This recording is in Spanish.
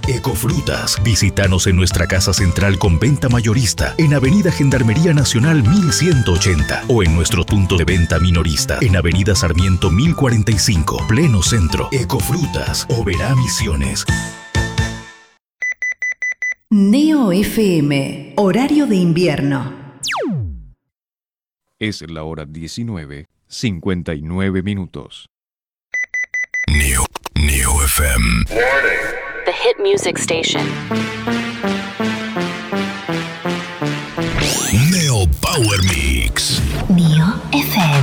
Ecofrutas. Visítanos en nuestra casa central con venta mayorista en Avenida Gendarmería Nacional 1180 o en nuestro punto de venta minorista en Avenida Sarmiento 1045, pleno centro. Ecofrutas, Oberá Misiones. Neo FM, horario de invierno. Es la hora 19:59. Neo FM. The hit music station. Neo Power Mix. Neo FM.